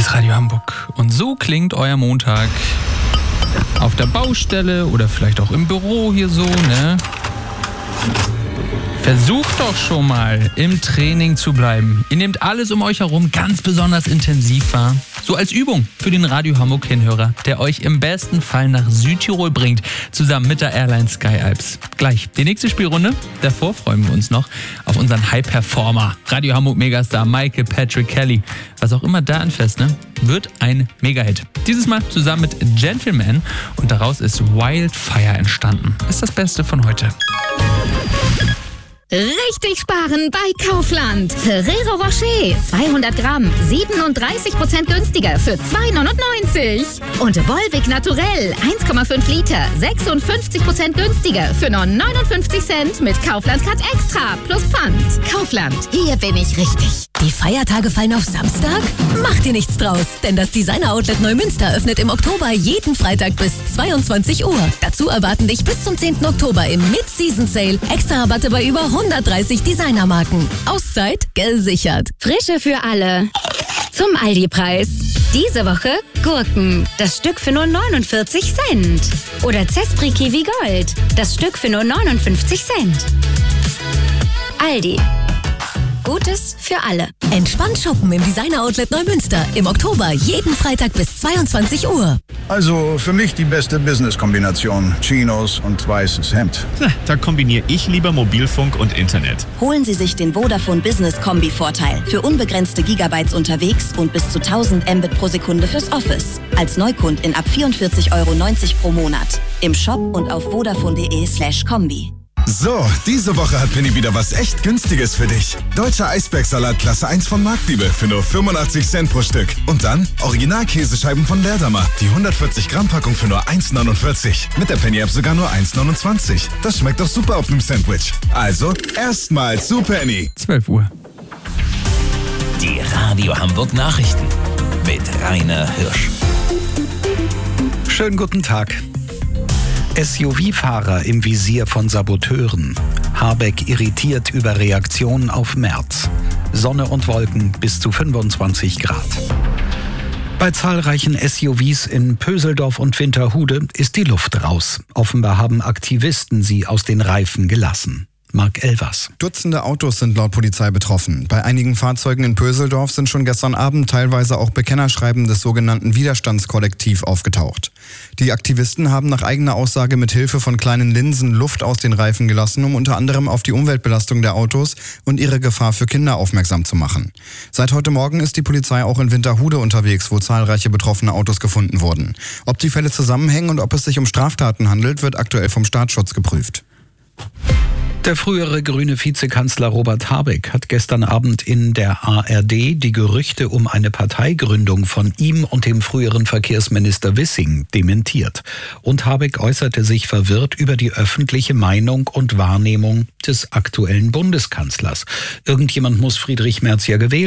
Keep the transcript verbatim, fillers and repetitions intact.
Hier ist Radio Hamburg und so klingt euer Montag auf der Baustelle oder vielleicht auch im Büro hier so, ne? Versucht doch schon mal im Training zu bleiben. Ihr nehmt alles um euch herum ganz besonders intensiv wahr. So als Übung für den Radio Hamburg Hinhörer, der euch im besten Fall nach Südtirol bringt, zusammen mit der Airline Sky Alps. Gleich die nächste Spielrunde. Davor freuen wir uns noch auf unseren High-Performer, Radio Hamburg Megastar Michael Patrick Kelly. Was auch immer da anfasst, ne, wird ein Mega-Hit. Dieses Mal zusammen mit Gentleman und daraus ist Wildfire entstanden. Ist das Beste von heute. Richtig sparen bei Kaufland. Ferrero Rocher zweihundert Gramm, siebenunddreißig Prozent günstiger für zwei neunundneunzig. Und Volvic Naturell eins Komma fünf Liter, sechsundfünfzig Prozent günstiger für nur neunundfünfzig Cent mit Kaufland Card Extra plus Pfand. Kaufland, hier bin ich richtig. Die Feiertage fallen auf Samstag? Mach dir nichts draus, denn das Designer-Outlet Neumünster öffnet im Oktober jeden Freitag bis zweiundzwanzig Uhr. Dazu erwarten dich bis zum zehnten Oktober im Mid-Season-Sale extra Rabatte bei über hundertdreißig Designermarken. Auszeit gesichert. Frische für alle. Zum Aldi-Preis. Diese Woche Gurken. Das Stück für nur neunundvierzig Cent. Oder Zespri Kiwi Gold. Das Stück für nur neunundfünfzig Cent. Aldi. Gutes für alle. Entspannt shoppen im Designer-Outlet Neumünster. Im Oktober jeden Freitag bis zweiundzwanzig Uhr. Also für mich die beste Business-Kombination. Chinos und weißes Hemd. Da kombiniere ich lieber Mobilfunk und Internet. Holen Sie sich den Vodafone Business Kombi-Vorteil. Für unbegrenzte Gigabytes unterwegs und bis zu tausend Mbit pro Sekunde fürs Office. Als Neukundin ab vierundvierzig Euro neunzig pro Monat. Im Shop und auf vodafone.de slash Kombi. So, diese Woche hat Penny wieder was echt Günstiges für dich. Deutscher Eisbergsalat Klasse eins von Marktliebe für nur fünfundachtzig Cent pro Stück. Und dann Original-Käsescheiben von Leerdammer. Die hundertvierzig Gramm Packung für nur eins neunundvierzig. Mit der Penny-App sogar nur eins neunundzwanzig. Das schmeckt doch super auf einem Sandwich. Also, erstmal zu Penny. zwölf Uhr. Die Radio Hamburg Nachrichten mit Rainer Hirsch. Schönen guten Tag. S U V-Fahrer im Visier von Saboteuren. Habeck irritiert über Reaktion auf Merz. Sonne und Wolken bis zu fünfundzwanzig Grad. Bei zahlreichen S U Vs in Pöseldorf und Winterhude ist die Luft raus. Offenbar haben Aktivisten sie aus den Reifen gelassen. Mark Elvers. Dutzende Autos sind laut Polizei betroffen. Bei einigen Fahrzeugen in Pöseldorf sind schon gestern Abend teilweise auch Bekennerschreiben des sogenannten Widerstandskollektiv aufgetaucht. Die Aktivisten haben nach eigener Aussage mit Hilfe von kleinen Linsen Luft aus den Reifen gelassen, um unter anderem auf die Umweltbelastung der Autos und ihre Gefahr für Kinder aufmerksam zu machen. Seit heute Morgen ist die Polizei auch in Winterhude unterwegs, wo zahlreiche betroffene Autos gefunden wurden. Ob die Fälle zusammenhängen und ob es sich um Straftaten handelt, wird aktuell vom Staatsschutz geprüft. Der frühere grüne Vizekanzler Robert Habeck hat gestern Abend in der A R D die Gerüchte um eine Parteigründung von ihm und dem früheren Verkehrsminister Wissing dementiert. Und Habeck äußerte sich verwirrt über die öffentliche Meinung und Wahrnehmung des aktuellen Bundeskanzlers. Irgendjemand muss Friedrich Merz ja gewählt